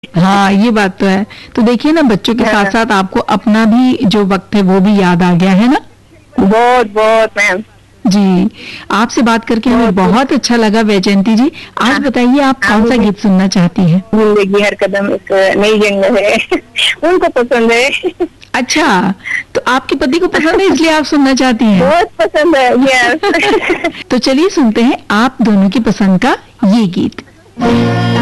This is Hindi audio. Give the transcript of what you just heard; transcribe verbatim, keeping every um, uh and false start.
हाँ, ये बात तो है। तो देखिए ना, बच्चों के हाँ। साथ साथ आपको अपना भी जो वक्त है वो भी याद आ गया है ना। बहुत बहुत मैम। जी, आपसे बात करके हमें बहुत बहुत अच्छा लगा वैजयंती जी। आज हाँ। बताइए, आप हाँ, कौन सा मुझे गीत सुनना चाहती हैं? जिंदगी हर कदम एक नई जंग है। उनको पसंद है। अच्छा, तो आपके पति को पसंद है इसलिए आप सुनना चाहती हैं। बहुत पसंद है, यस। तो चलिए सुनते हैं आप दोनों की पसंद का ये गीत।